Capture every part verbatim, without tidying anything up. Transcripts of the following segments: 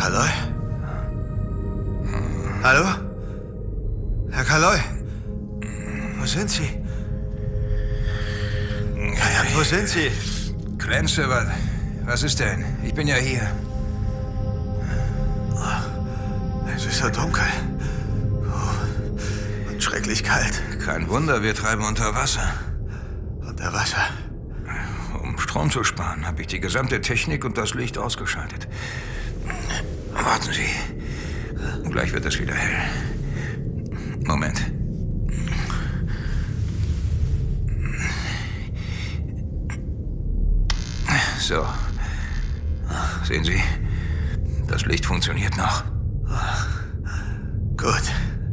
Kaloy? Hallo? Herr Kaloy? Wo sind Sie? Ja, wo sind Sie? Clancy, was, was ist denn? Ich bin ja hier. Es ist so dunkel. Und schrecklich kalt. Kein Wunder, wir treiben unter Wasser. Unter Wasser? Um Strom zu sparen, habe ich die gesamte Technik und das Licht ausgeschaltet. Warten Sie. Gleich wird es wieder hell. Moment. So. Sehen Sie? Das Licht funktioniert noch. Gut.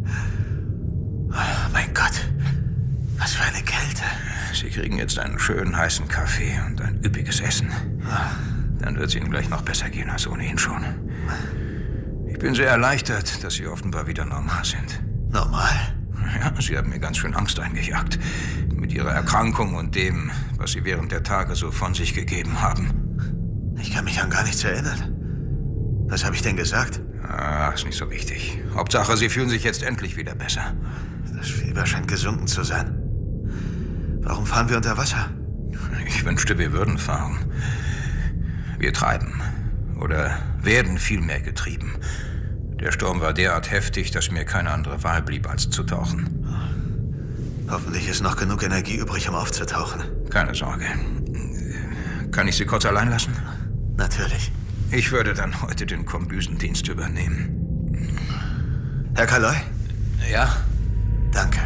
Mein Gott. Was für eine Kälte. Sie kriegen jetzt einen schönen heißen Kaffee und ein üppiges Essen. Dann wird es Ihnen gleich noch besser gehen als ohnehin schon. Ich bin sehr erleichtert, dass Sie offenbar wieder normal sind. Normal? Ja, Sie haben mir ganz schön Angst eingejagt. Mit Ihrer Erkrankung und dem, was Sie während der Tage so von sich gegeben haben. Ich kann mich an gar nichts erinnern. Was habe ich denn gesagt? Ah, ist nicht so wichtig. Hauptsache, Sie fühlen sich jetzt endlich wieder besser. Das Fieber scheint gesunken zu sein. Warum fahren wir unter Wasser? Ich wünschte, wir würden fahren. Wir treiben. Oder werden vielmehr getrieben. Der Sturm war derart heftig, dass mir keine andere Wahl blieb, als zu tauchen. Hoffentlich ist noch genug Energie übrig, um aufzutauchen. Keine Sorge. Kann ich Sie kurz allein lassen? Natürlich. Ich würde dann heute den Kombüsendienst übernehmen. Herr Kaloy? Ja? Danke.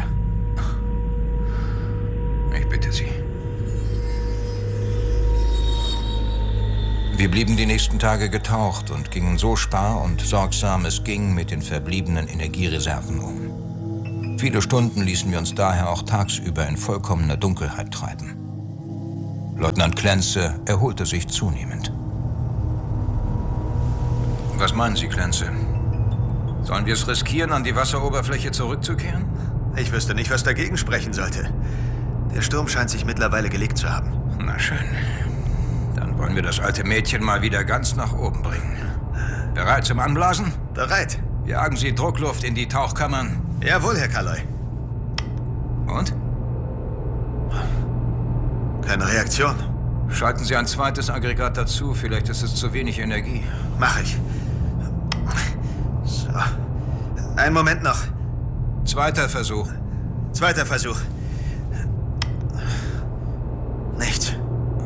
Ich bitte Sie. Wir blieben die nächsten Tage getaucht und gingen so spar- und sorgsam es ging mit den verbliebenen Energiereserven um. Viele Stunden ließen wir uns daher auch tagsüber in vollkommener Dunkelheit treiben. Leutnant Clancy erholte sich zunehmend. Was meinen Sie, Clancy? Sollen wir es riskieren, an die Wasseroberfläche zurückzukehren? Ich wüsste nicht, was dagegen sprechen sollte. Der Sturm scheint sich mittlerweile gelegt zu haben. Na schön. Dann wollen wir das alte Mädchen mal wieder ganz nach oben bringen. Bereit zum Anblasen? Bereit. Jagen Sie Druckluft in die Tauchkammern. Jawohl, Herr Kaloy. Und? Keine Reaktion. Schalten Sie ein zweites Aggregat dazu. Vielleicht ist es zu wenig Energie. Mach ich. So. Einen Moment noch. Zweiter Versuch. Zweiter Versuch. Nichts.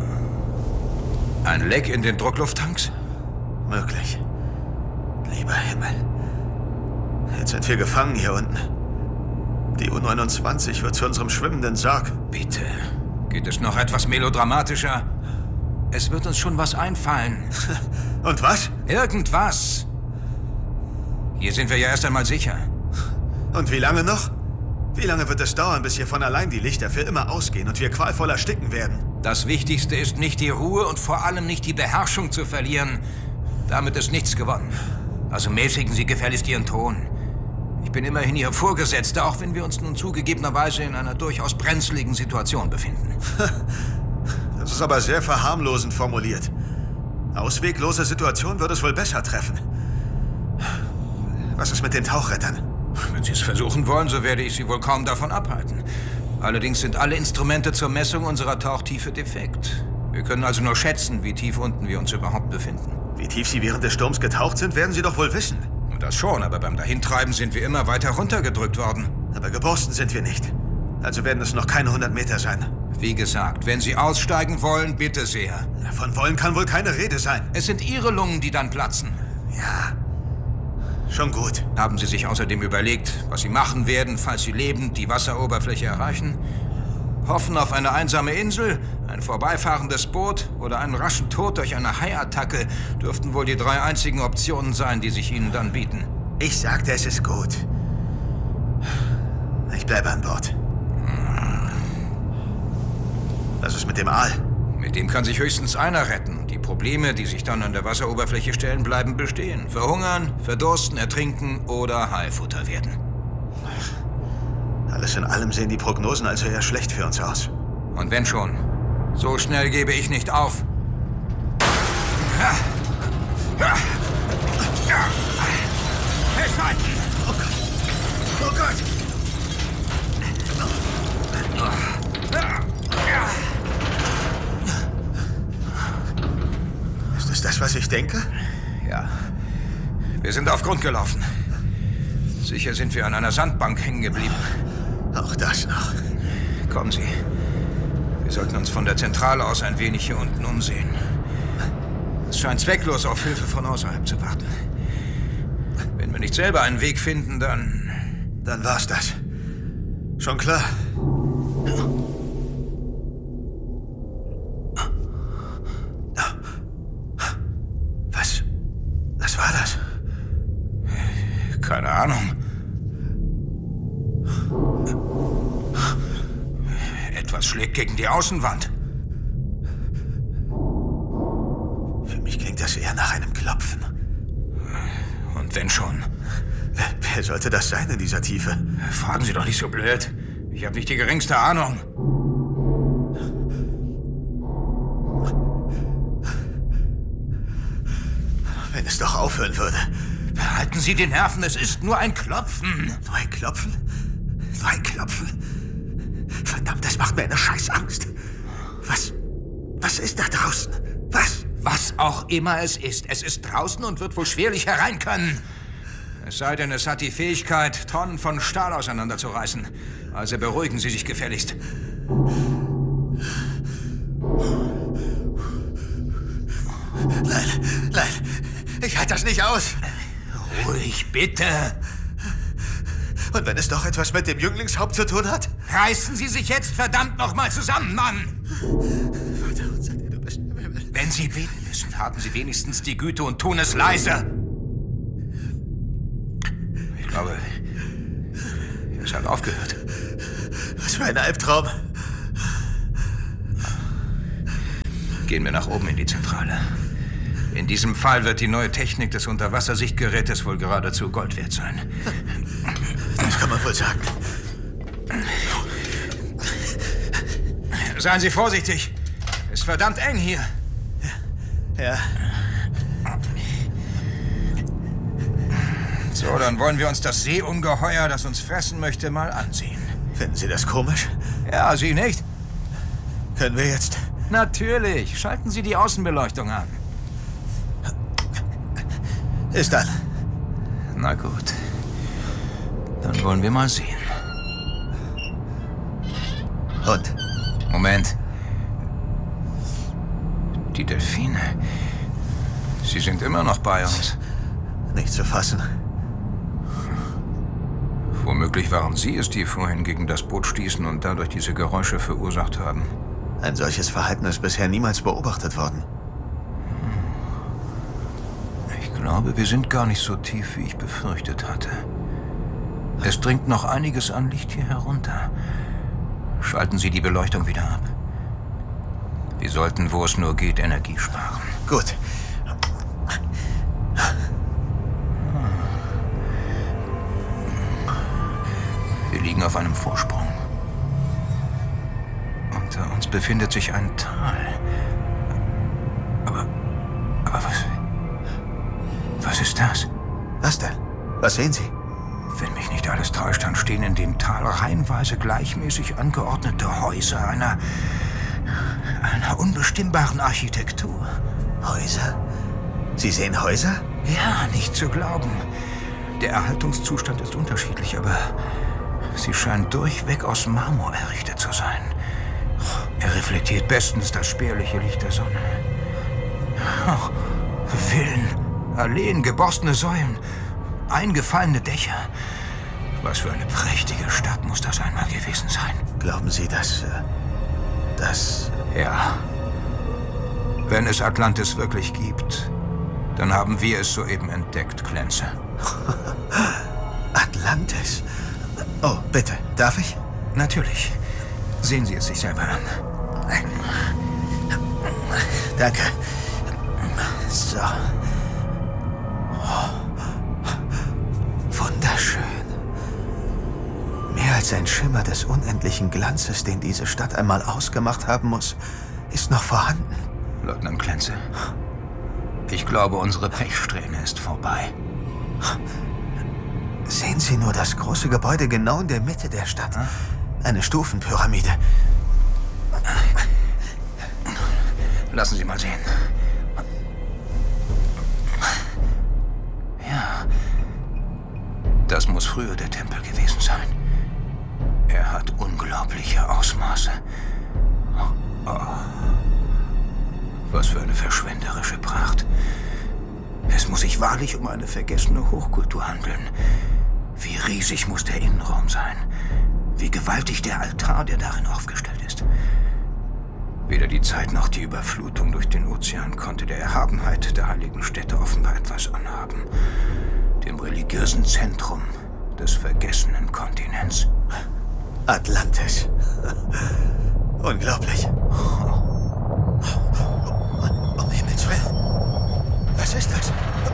Ein Leck in den Drucklufttanks? Möglich. Lieber Himmel. Jetzt sind wir gefangen hier unten. Die U neunundzwanzig wird zu unserem schwimmenden Sarg. Bitte. Geht es noch etwas melodramatischer? Es wird uns schon was einfallen. Und was? Irgendwas. Hier sind wir ja erst einmal sicher. Und wie lange noch? Wie lange wird es dauern, bis hier von allein die Lichter für immer ausgehen und wir qualvoll ersticken werden? Das Wichtigste ist, nicht die Ruhe und vor allem nicht die Beherrschung zu verlieren. Damit ist nichts gewonnen. Also mäßigen Sie gefälligst Ihren Ton. Ich bin immerhin Ihr Vorgesetzter, auch wenn wir uns nun zugegebenerweise in einer durchaus brenzligen Situation befinden. Das ist aber sehr verharmlosend formuliert. Ausweglose Situation würde es wohl besser treffen. Was ist mit den Tauchrettern? Wenn Sie es versuchen wollen, so werde ich Sie wohl kaum davon abhalten. Allerdings sind alle Instrumente zur Messung unserer Tauchtiefe defekt. Wir können also nur schätzen, wie tief unten wir uns überhaupt befinden. Wie tief Sie während des Sturms getaucht sind, werden Sie doch wohl wissen. Das schon, aber beim Dahintreiben sind wir immer weiter runtergedrückt worden. Aber geborsten sind wir nicht. Also werden es noch keine hundert Meter sein. Wie gesagt, wenn Sie aussteigen wollen, bitte sehr. Von wollen kann wohl keine Rede sein. Es sind Ihre Lungen, die dann platzen. Ja, schon gut. Haben Sie sich außerdem überlegt, was Sie machen werden, falls Sie lebend die Wasseroberfläche erreichen? Hoffen auf eine einsame Insel, ein vorbeifahrendes Boot oder einen raschen Tod durch eine Haiattacke dürften wohl die drei einzigen Optionen sein, die sich Ihnen dann bieten. Ich sagte, es ist gut. Ich bleibe an Bord. Was ist mit dem Aal? Mit dem kann sich höchstens einer retten. Und die Probleme, die sich dann an der Wasseroberfläche stellen, bleiben bestehen. Verhungern, verdursten, ertrinken oder Haifutter werden. Alles in allem sehen die Prognosen also eher schlecht für uns aus. Und wenn schon, so schnell gebe ich nicht auf. Ja. Ja. Ja. Ist das, was ich denke? Ja. Wir sind auf Grund gelaufen. Sicher sind wir an einer Sandbank hängen geblieben. Auch das noch. Kommen Sie. Wir sollten uns von der Zentrale aus ein wenig hier unten umsehen. Es scheint zwecklos, auf Hilfe von außerhalb zu warten. Wenn wir nicht selber einen Weg finden, dann... Dann war's das. Schon klar. Was... Was war das? Keine Ahnung. Etwas schlägt gegen die Außenwand. Für mich klingt das eher nach einem Klopfen. Und wenn schon? Wer, wer sollte das sein in dieser Tiefe? Fragen Sie doch nicht so blöd. Ich habe nicht die geringste Ahnung. Wenn es doch aufhören würde. Behalten Sie die Nerven, es ist nur ein Klopfen. Nur ein Klopfen? Nur ein Klopfen? Verdammt, das macht mir eine Scheißangst. Was... Was ist da draußen? Was? Was auch immer es ist. Es ist draußen und wird wohl schwerlich herein können. Es sei denn, es hat die Fähigkeit, Tonnen von Stahl auseinanderzureißen. Also beruhigen Sie sich gefälligst. Nein, nein, ich halte das nicht aus. Ruhig, bitte. Und wenn es doch etwas mit dem Jünglingshaupt zu tun hat? Reißen Sie sich jetzt verdammt noch mal zusammen, Mann! Vater unser, der du bist im Himmel. Wenn Sie beten müssen, haben Sie wenigstens die Güte und tun es leise. Ich glaube, es hat aufgehört. Was für ein Albtraum. Gehen wir nach oben in die Zentrale. In diesem Fall wird die neue Technik des Unterwassersichtgerätes wohl geradezu Gold wert sein. Das kann man wohl sagen. Seien Sie vorsichtig. Ist verdammt eng hier. Ja. So, dann wollen wir uns das Seeungeheuer, das uns fressen möchte, mal ansehen. Finden Sie das komisch? Ja, Sie nicht? Können wir jetzt... Natürlich. Schalten Sie die Außenbeleuchtung an. Ist an. Na gut. Dann wollen wir mal sehen. Und? Moment. Die Delfine. Sie sind immer noch bei uns. Nicht zu fassen. Womöglich waren Sie es, die vorhin gegen das Boot stießen und dadurch diese Geräusche verursacht haben. Ein solches Verhalten ist bisher niemals beobachtet worden. Ich glaube, wir sind gar nicht so tief, wie ich befürchtet hatte. Es dringt noch einiges an Licht hier herunter. Schalten Sie die Beleuchtung wieder ab. Wir sollten, wo es nur geht, Energie sparen. Gut. Wir liegen auf einem Vorsprung. Unter uns befindet sich ein Tal. Aber... Aber was... Was ist das? Was denn? Was sehen Sie? Wenn mich nicht alles täuscht, dann stehen in dem Tal reihenweise gleichmäßig angeordnete Häuser einer... einer unbestimmbaren Architektur. Häuser? Sie sehen Häuser? Ja, nicht zu glauben. Der Erhaltungszustand ist unterschiedlich, aber sie scheinen durchweg aus Marmor errichtet zu sein. Er reflektiert bestens das spärliche Licht der Sonne. Oh, Villen, Alleen, geborstene Säulen, eingefallene Dächer. Was für eine prächtige Stadt muss das einmal gewesen sein. Glauben Sie, dass... Äh, dass... Ja. Wenn es Atlantis wirklich gibt, dann haben wir es soeben entdeckt, Clancy. Atlantis? Oh, bitte. Darf ich? Natürlich. Sehen Sie es sich selber an. Danke. So. Oh. Wunderschön. Mehr als ein Schimmer des unendlichen Glanzes, den diese Stadt einmal ausgemacht haben muss, ist noch vorhanden. Leutnant Clancy, ich glaube, unsere Pechsträhne ist vorbei. Sehen Sie nur das große Gebäude genau in der Mitte der Stadt. Hm? Eine Stufenpyramide. Lassen Sie mal sehen. Das muss früher der Tempel gewesen sein. Er hat unglaubliche Ausmaße. Oh. Was für eine verschwenderische Pracht. Es muss sich wahrlich um eine vergessene Hochkultur handeln. Wie riesig muss der Innenraum sein. Wie gewaltig der Altar, der darin aufgestellt ist. Weder die Zeit noch die Überflutung durch den Ozean konnte der Erhabenheit der heiligen Stätte offenbar etwas anhaben. Dem religiösen Zentrum des vergessenen Kontinents. Atlantis. Unglaublich. Um Himmels Willen. Was ist das?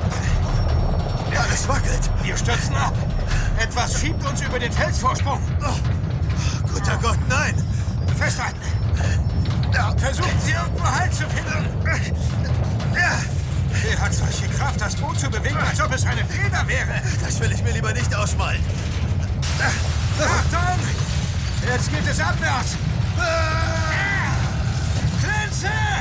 Alles wackelt. Wir stürzen ab. Etwas schiebt uns über den Felsvorsprung. Oh, guter Gott, nein. Festhalten. Versuchen Sie irgendwo Halt zu finden. Wer hat solche Kraft, das Boot zu bewegen, als ob es eine Feder wäre? Das will ich mir lieber nicht ausmalen. Achtung! Jetzt geht es abwärts. Grenze!